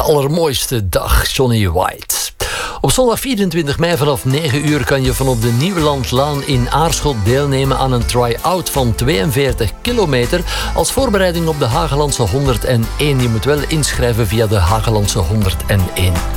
allermooiste dag, Johnny White. Op zondag 24 mei vanaf 9 uur kan je vanop de Nieuwlandlaan in Aarschot deelnemen aan een try-out van 42 kilometer als voorbereiding op de Hagelandse 101. Je moet wel inschrijven via de Hagelandse 101.